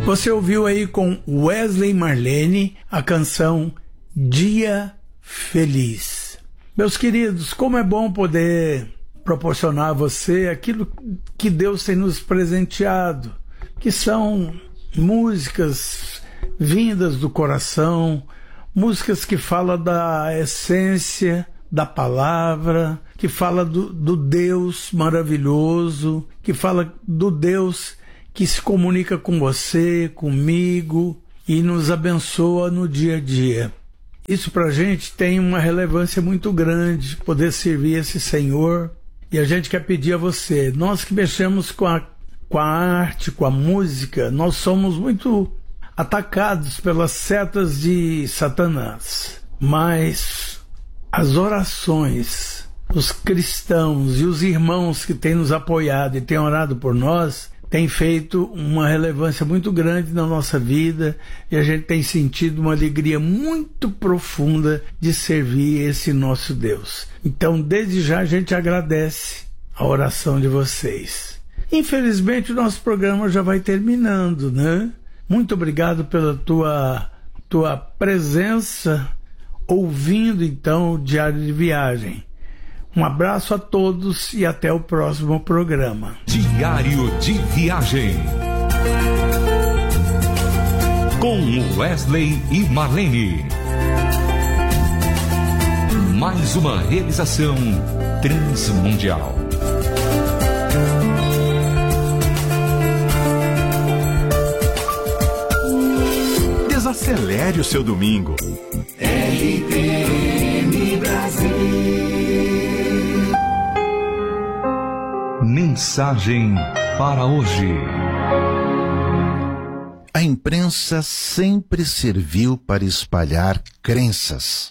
Você ouviu aí com Wesley Marlene a canção Dia Feliz. Meus queridos, como é bom poder proporcionar a você aquilo que Deus tem nos presenteado, que são músicas vindas do coração, músicas que falam da essência da palavra, que fala do Deus maravilhoso, que fala do Deus que se comunica com você, comigo e nos abençoa no dia a dia. Isso pra gente tem uma relevância muito grande, poder servir esse Senhor. E a gente quer pedir a você, nós que mexemos com a arte, com a música, nós somos muito atacados pelas setas de Satanás. Mas as orações dos cristãos e os irmãos que têm nos apoiado e têm orado por nós têm feito uma relevância muito grande na nossa vida e a gente tem sentido uma alegria muito profunda de servir esse nosso Deus. Então, desde já a gente agradece a oração de vocês. Infelizmente, o nosso programa já vai terminando, né? Muito obrigado pela tua presença ouvindo, então, o Diário de Viagem. Um abraço a todos e até o próximo programa. Diário de Viagem com Wesley e Marlene. Mais uma realização transmundial. Desacelere o seu domingo. RPM Brasil. Mensagem para hoje. A imprensa sempre serviu para espalhar crenças.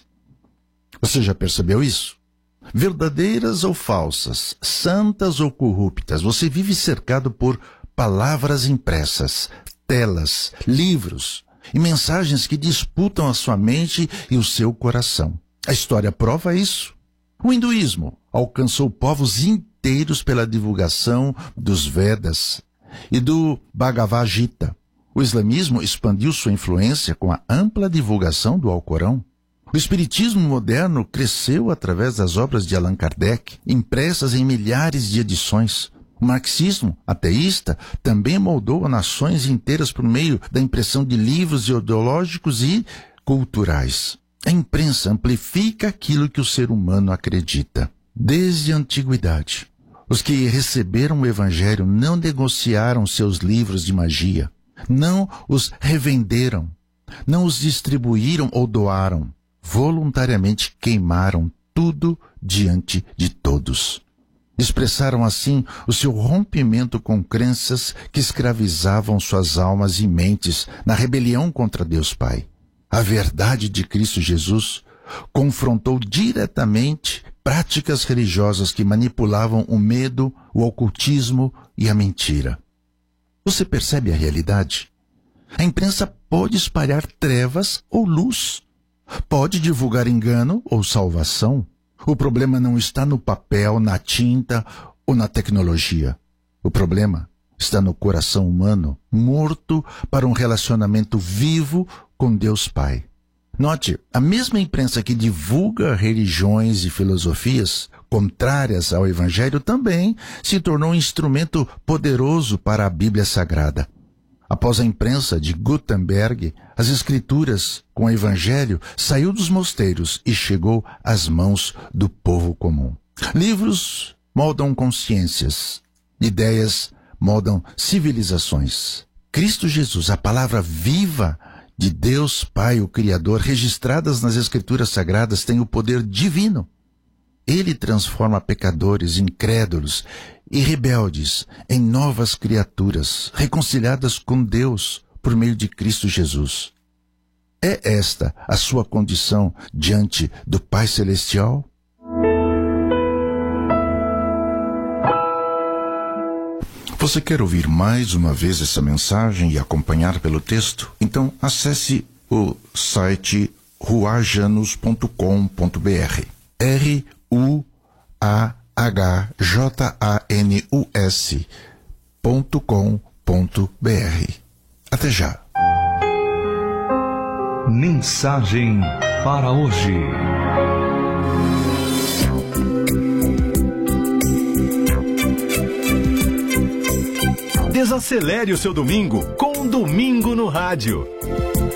Você já percebeu isso? Verdadeiras ou falsas, santas ou corruptas, você vive cercado por palavras impressas, telas, livros e mensagens que disputam a sua mente e o seu coração. A história prova isso. O hinduísmo alcançou povos inteiros pela divulgação dos Vedas e do Bhagavad Gita. O islamismo expandiu sua influência com a ampla divulgação do Alcorão. O espiritismo moderno cresceu através das obras de Allan Kardec, impressas em milhares de edições. O marxismo ateísta também moldou nações inteiras por meio da impressão de livros ideológicos e culturais. A imprensa amplifica aquilo que o ser humano acredita. Desde a antiguidade, os que receberam o Evangelho não negociaram seus livros de magia, não os revenderam, não os distribuíram ou doaram. Voluntariamente queimaram tudo diante de todos. Expressaram assim o seu rompimento com crenças que escravizavam suas almas e mentes na rebelião contra Deus Pai. A verdade de Cristo Jesus confrontou diretamente práticas religiosas que manipulavam o medo, o ocultismo e a mentira. Você percebe a realidade? A imprensa pode espalhar trevas ou luz. Pode divulgar engano ou salvação. O problema não está no papel, na tinta ou na tecnologia. O problema está no coração humano, morto para um relacionamento vivo com Deus Pai. Note, a mesma imprensa que divulga religiões e filosofias contrárias ao Evangelho também se tornou um instrumento poderoso para a Bíblia Sagrada. Após a imprensa de Gutenberg, as Escrituras com o Evangelho saiu dos mosteiros e chegou às mãos do povo comum. Livros moldam consciências, ideias moldam civilizações. Cristo Jesus, a palavra viva de Deus Pai, o Criador, registradas nas Escrituras Sagradas, tem o poder divino. Ele transforma pecadores, incrédulos e rebeldes em novas criaturas, reconciliadas com Deus por meio de Cristo Jesus. É esta a sua condição diante do Pai Celestial? Você quer ouvir mais uma vez essa mensagem e acompanhar pelo texto? Então acesse o site ruajanus.com.br. ruahjanus.com.br. Até já. Mensagem para hoje. Desacelere o seu domingo com Domingo no Rádio.